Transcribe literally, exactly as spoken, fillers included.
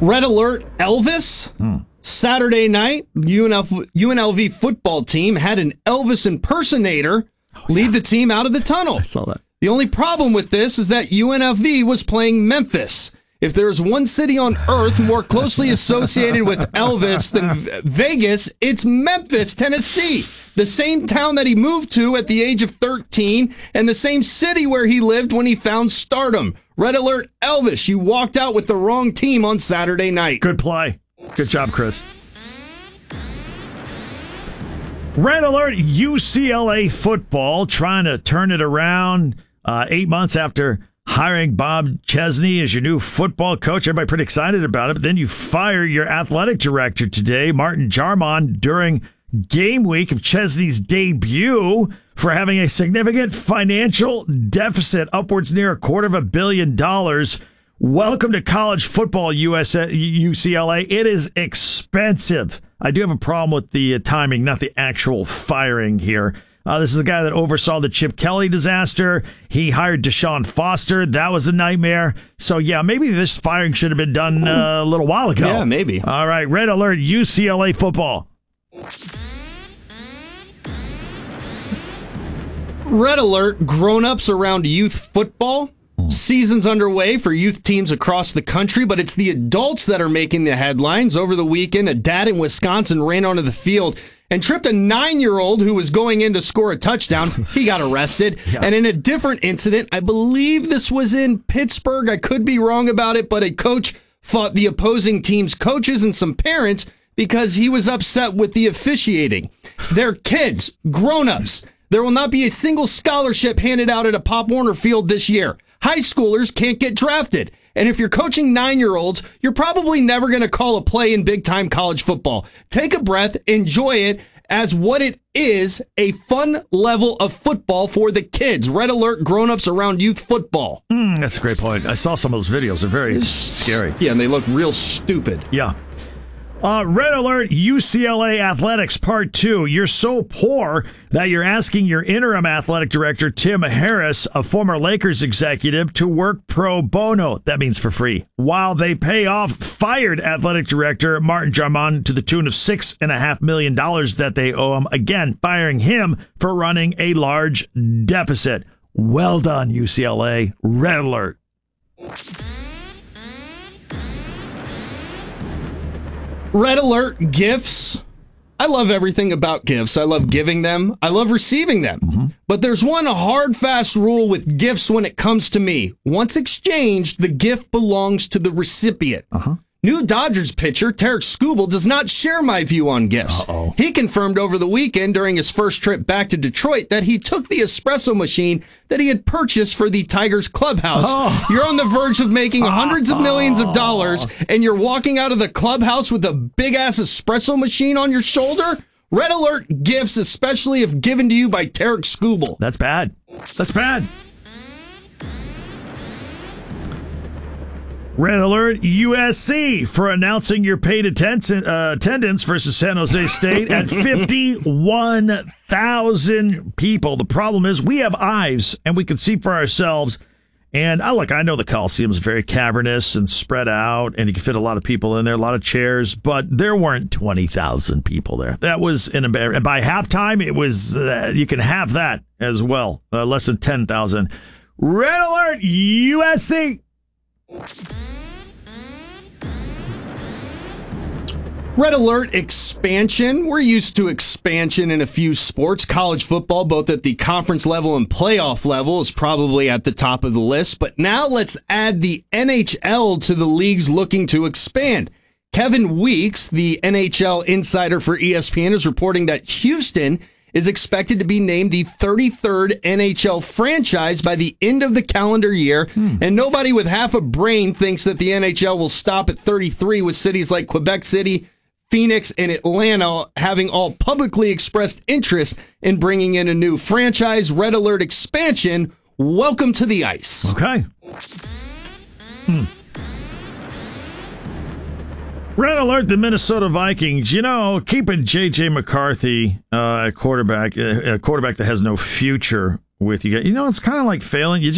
Red alert, Elvis. Hmm. Saturday night, U N L V football team had an Elvis impersonator oh, yeah. lead the team out of the tunnel. I saw that. The only problem with this is that U N L V was playing Memphis. If there's one city on earth more closely associated with Elvis than Vegas, it's Memphis, Tennessee. The same town that he moved to at the age of thirteen and the same city where he lived when he found stardom. Red alert, Elvis, you walked out with the wrong team on Saturday night. Good play. Good job, Chris. Red alert, U C L A football trying to turn it around uh, eight months after hiring Bob Chesney as your new football coach. Everybody pretty excited about it. But then you fire your athletic director today, Martin Jarmond, during game week of Chesney's debut for having a significant financial deficit, upwards near a quarter of a billion dollars. Welcome to college football, U S A, U C L A. It is expensive. I do have a problem with the uh, timing, not the actual firing here. Uh, this is a guy that oversaw the Chip Kelly disaster. He hired Deshaun Foster. That was a nightmare. So, yeah, maybe this firing should have been done uh, a little while ago. Yeah, maybe. All right, red alert, U C L A football. Red alert, grown-ups around youth football. Season's underway for youth teams across the country, but it's the adults that are making the headlines. Over the weekend, a dad in Wisconsin ran onto the field and tripped a nine-year-old who was going in to score a touchdown. He got arrested. Yeah. And in a different incident, I believe this was in Pittsburgh, I could be wrong about it, but a coach fought the opposing team's coaches and some parents because he was upset with the officiating. They're kids, grown-ups. There will not be a single scholarship handed out at a Pop Warner Field this year. High schoolers can't get drafted. And if you're coaching nine-year-olds, you're probably never going to call a play in big-time college football. Take a breath, enjoy it as what it is, a fun level of football for the kids. Red alert, grown-ups around youth football. Mm, that's a great point. I saw some of those videos. They're very it's, scary. Yeah, and they look real stupid. Yeah. Uh, red alert, U C L A athletics part two. You're so poor that you're asking your interim athletic director, Tim Harris, a former Lakers executive, to work pro bono. That means for free. While they pay off fired athletic director Martin Jarmond to the tune of six and a half million dollars that they owe him. Again, firing him for running a large deficit. Well done, U C L A. Red alert. Red alert, gifts. I love everything about gifts. I love giving them. I love receiving them. Mm-hmm. But there's one hard, fast rule with gifts when it comes to me. Once exchanged, the gift belongs to the recipient. Uh-huh. New Dodgers pitcher Tarik Skubal does not share my view on gifts. Uh-oh. He confirmed over the weekend during his first trip back to Detroit that he took the espresso machine that he had purchased for the Tigers clubhouse. Oh. You're on the verge of making hundreds of millions of dollars, and you're walking out of the clubhouse with a big-ass espresso machine on your shoulder? Red alert gifts, especially if given to you by Tarik Skubal. That's bad. That's bad. Red alert, U S C for announcing your paid atten- uh, attendance versus San Jose State at fifty-one thousand people. The problem is we have eyes and we can see for ourselves. And I look, I know the Coliseum is very cavernous and spread out, and you can fit a lot of people in there, a lot of chairs, but there weren't twenty thousand people there. That was an embarrassment. And by halftime, it was, uh, you can have that as well, uh, less than ten thousand. Red alert, U S C. Red alert, expansion. We're used to expansion in a few sports. College football, both at the conference level and playoff level, is probably at the top of the list. But now let's add the N H L to the leagues looking to expand. Kevin Weeks, the N H L insider for E S P N, is reporting that Houston is expected to be named the thirty-third N H L franchise by the end of the calendar year. Hmm. And nobody with half a brain thinks that the N H L will stop at thirty-three, with cities like Quebec City, Phoenix, and Atlanta having all publicly expressed interest in bringing in a new franchise. Red alert expansion. Welcome to the ice. Okay. Hmm. Red alert, the Minnesota Vikings. You know, keeping J J McCarthy uh, a quarterback, a quarterback that has no future with you. You know, it's kind of like failing. You